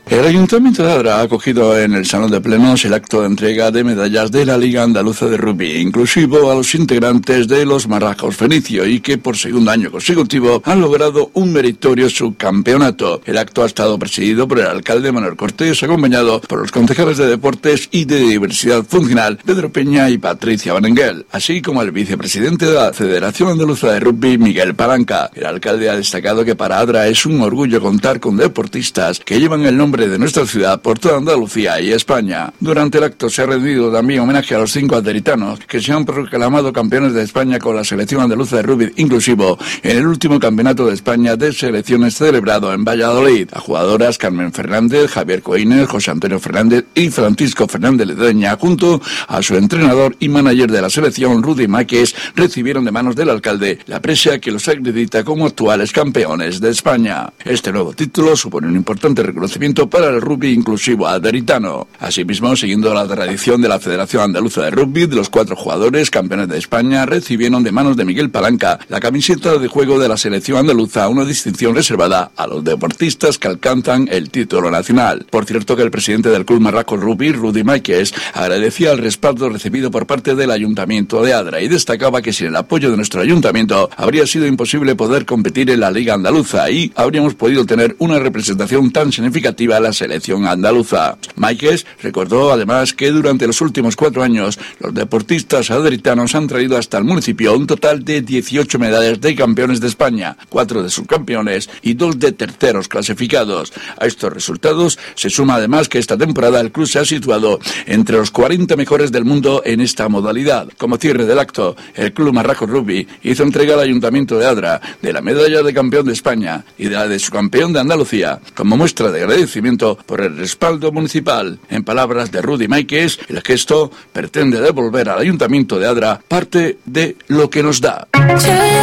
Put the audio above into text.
El Ayuntamiento de Adra ha acogido en el Salón de Plenos el acto de entrega de medallas de la Liga Andaluza de Rugby, inclusivo a los integrantes de los Marrajos Fenicio, y que por segundo año consecutivo han logrado un meritorio subcampeonato. El acto ha estado presidido por el alcalde Manuel Cortés, acompañado por los concejales de Deportes y de Diversidad Funcional, Pedro Peña y Patricia Berenguel, así como el vicepresidente de la Federación Andaluza de Rugby, Miguel Palanca. El alcalde ha destacado que para Adra es un orgullo contar con deportistas que llevan el nombre de nuestra ciudad por toda Andalucía y España. Durante el acto se ha rendido también homenaje a los 5 aderitanos que se han proclamado campeones de España con la selección andaluza de rugby inclusivo en el último campeonato de España de selecciones celebrado en Valladolid. A jugadoras Carmen Fernández, Javier Coínez, José Antonio Fernández y Francisco Fernández Ledeña, junto a su entrenador y manager de la selección, Rudy Máquez, recibieron de manos del alcalde la presea que los acredita como actuales campeones de España. Este nuevo título supone un importante reconocimiento para el rugby inclusivo aderitano. Asimismo, siguiendo la tradición de la Federación Andaluza de Rugby, de los 4 jugadores campeones de España recibieron de manos de Miguel Palanca la camiseta de juego de la selección andaluza, una distinción reservada a los deportistas que alcanzan el título nacional. Por cierto, que el presidente del Club Marrajos Rugby, Rudy Máquez, agradecía el respaldo recibido por parte del Ayuntamiento de Adra y destacaba que sin el apoyo de nuestro ayuntamiento habría sido imposible poder competir en la Liga Andaluza y habríamos podido tener una representación tan significativa a la selección andaluza. Máquez recordó además que durante los últimos 4 años los deportistas aderitanos han traído hasta el municipio un total de 18 medallas de campeones de España, 4 de subcampeones y 2 de terceros clasificados. A estos resultados se suma además que esta temporada el club se ha situado entre los 40 mejores del mundo en esta modalidad. Como cierre del acto, el Club Marrajos Rugby hizo entrega al Ayuntamiento de Adra de la medalla de campeón de España y de la de subcampeón de Andalucía, como muestra de agradecimiento por el respaldo municipal. En palabras de Rudy Máquez, el gesto pretende devolver al Ayuntamiento de Adra parte de lo que nos da.